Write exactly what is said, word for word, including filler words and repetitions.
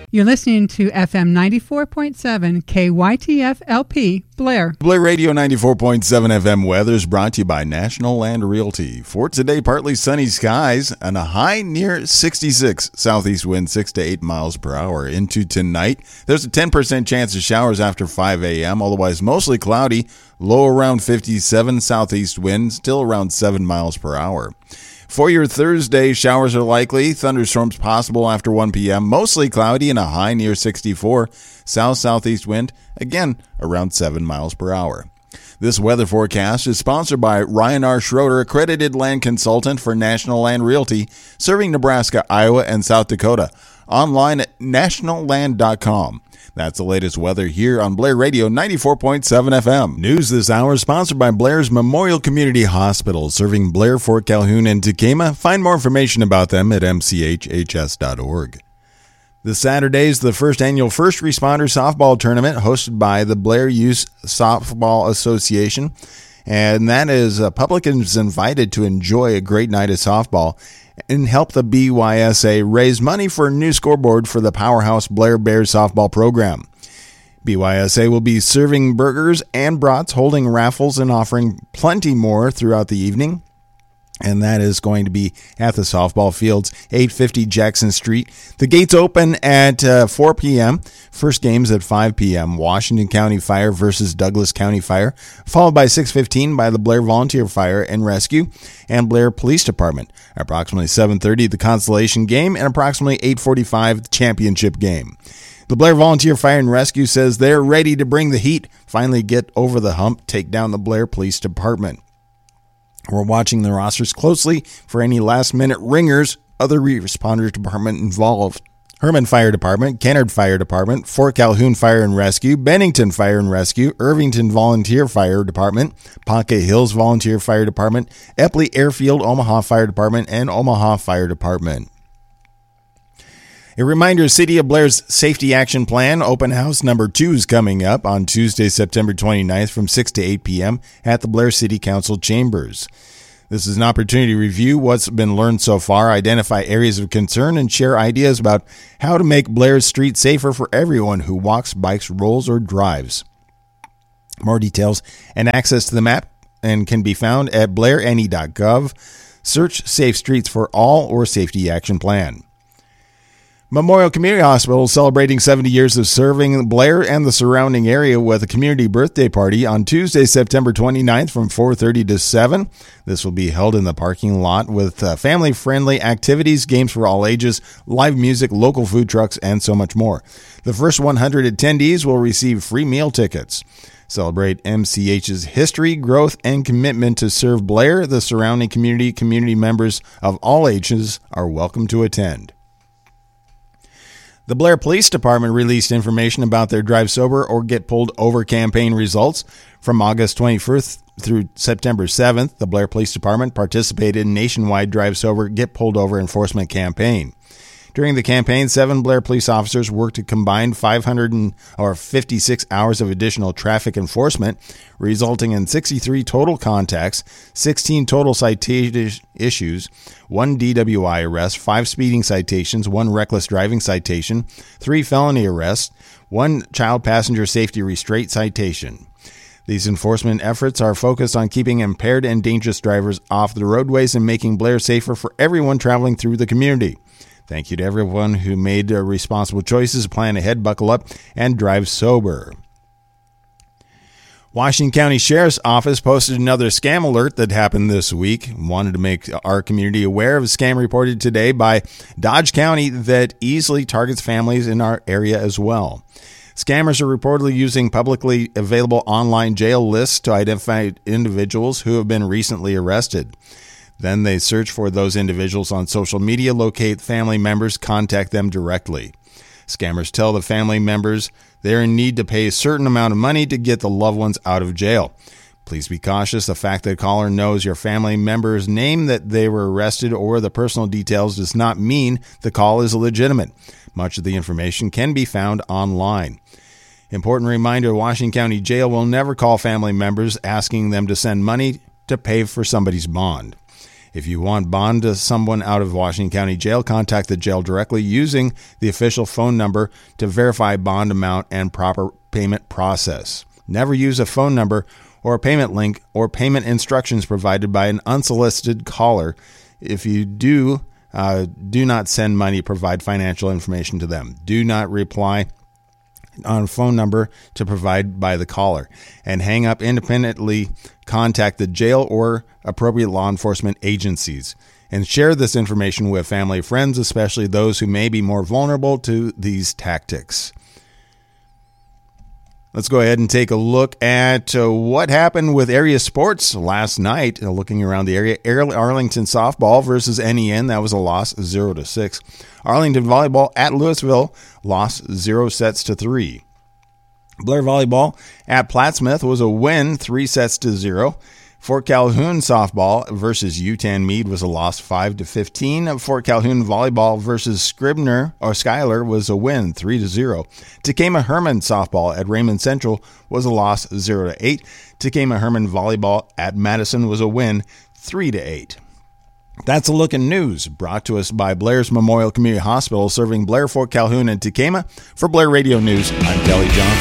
You're listening to F M ninety-four point seven K Y T F L P, Blair. Blair Radio ninety-four point seven F M weather is brought to you by National Land Realty. For today, partly sunny skies and a high near sixty-six. Southeast wind six to eight miles per hour. Into tonight, there's a ten percent chance of showers after five a.m., otherwise mostly cloudy. Low around fifty-seven. Southeast wind still around seven miles per hour. For your Thursday, showers are likely, thunderstorms possible after one p.m., mostly cloudy and a high near sixty-four. South-southeast wind, again, around seven miles per hour. This weather forecast is sponsored by Ryan R. Schroeder, accredited land consultant for National Land Realty, serving Nebraska, Iowa, and South Dakota. Online at national land dot com. That's the latest weather here on Blair Radio ninety-four point seven F M. News this hour is sponsored by Blair's Memorial Community Hospital, serving Blair, Fort Calhoun, and Tekamah. Find more information about them at m c h h s dot org. This Saturday is the first annual First Responder Softball Tournament hosted by the Blair Youth Softball Association. And that is, uh, public is invited to enjoy a great night of softball and help the B Y S A raise money for a new scoreboard for the Powerhouse Blair Bears softball program. B Y S A will be serving burgers and brats, holding raffles, and offering plenty more throughout the evening. And that is going to be at the softball fields, eight fifty Jackson Street. The gates open at uh, four p.m. First game's at five p.m. Washington County Fire versus Douglas County Fire, followed by six fifteen by the Blair Volunteer Fire and Rescue and Blair Police Department. Approximately seven thirty, the consolation game, and approximately eight forty-five, the championship game. The Blair Volunteer Fire and Rescue says they're ready to bring the heat, finally get over the hump, take down the Blair Police Department. We're watching the rosters closely for any last-minute ringers, other responders department involved. Herman Fire Department, Kennard Fire Department, Fort Calhoun Fire and Rescue, Bennington Fire and Rescue, Irvington Volunteer Fire Department, Pocket Hills Volunteer Fire Department, Epley Airfield Omaha Fire Department, and Omaha Fire Department. A reminder, City of Blair's Safety Action Plan Open House number two is coming up on Tuesday, September twenty-ninth from six to eight p.m. at the Blair City Council Chambers. This is an opportunity to review what's been learned so far, identify areas of concern, and share ideas about how to make Blair's street safer for everyone who walks, bikes, rolls, or drives. More details and access to the map and can be found at blair n e dot gov. Search Safe Streets for All or Safety Action Plan. Memorial Community Hospital is celebrating seventy years of serving Blair and the surrounding area with a community birthday party on Tuesday, September twenty-ninth from four thirty to seven. This will be held in the parking lot with uh, family-friendly activities, games for all ages, live music, local food trucks, and so much more. The first one hundred attendees will receive free meal tickets. Celebrate M C H's history, growth, and commitment to serve Blair, the surrounding community. Community members of all ages are welcome to attend. The Blair Police Department released information about their Drive Sober or Get Pulled Over campaign results. From August twenty-first through September seventh, the Blair Police Department participated in nationwide Drive Sober, Get Pulled Over enforcement campaign. During the campaign, seven Blair police officers worked to combine five hundred or fifty-six hours of additional traffic enforcement, resulting in sixty-three total contacts, sixteen total citation issues, one D W I arrest, five speeding citations, one reckless driving citation, three felony arrests, one child passenger safety restraint citation. These enforcement efforts are focused on keeping impaired and dangerous drivers off the roadways and making Blair safer for everyone traveling through the community. Thank you to everyone who made uh, responsible choices. Plan ahead, buckle up, and drive sober. Washington County Sheriff's Office posted another scam alert that happened this week. Wanted to make our community aware of a scam reported today by Dodge County that easily targets families in our area as well. Scammers are reportedly using publicly available online jail lists to identify individuals who have been recently arrested. Then they search for those individuals on social media, locate family members, contact them directly. Scammers tell the family members they're in need to pay a certain amount of money to get the loved ones out of jail. Please be cautious. The fact that a caller knows your family member's name, that they were arrested, or the personal details does not mean the call is legitimate. Much of the information can be found online. Important reminder, Washington County Jail will never call family members asking them to send money to pay for somebody's bond. If you want bond to someone out of Washington County Jail, contact the jail directly using the official phone number to verify bond amount and proper payment process. Never use a phone number or a payment link or payment instructions provided by an unsolicited caller. If you do, uh, do not send money, provide financial information to them. Do not reply on a phone number to provide by the caller, and hang up independently. Contact the jail or appropriate law enforcement agencies and share this information with family and friends, especially those who may be more vulnerable to these tactics. Let's go ahead and take a look at uh, what happened with area sports last night. Uh, looking around the area, Arlington softball versus N E N, that was a loss, zero to six. Arlington volleyball at Louisville lost zero sets to three. Blair volleyball at Plattsmouth was a win, three sets to zero. Fort Calhoun softball versus UTAN Meade was a loss, five to fifteen. Fort Calhoun volleyball versus Scribner or Schuyler was a win, three to zero. Takema Herman softball at Raymond Central was a loss, zero to eight. Takema Herman volleyball at Madison was a win, three to eight. That's a look in news brought to us by Blair's Memorial Community Hospital, serving Blair, Fort Calhoun, and Takema. For Blair Radio News, I'm Kelly Johnson.